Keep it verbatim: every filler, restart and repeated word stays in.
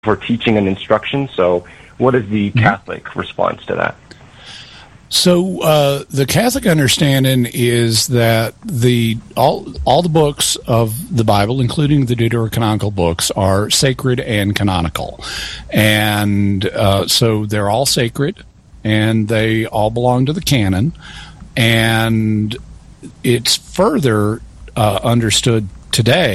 for teaching and instruction. So what is the Catholic response to that? So uh, the Catholic understanding is that the all all the books of the Bible, including the deuterocanonical books, are sacred and canonical, and uh, so they're all sacred, and they all belong to the canon. And it's further uh, understood today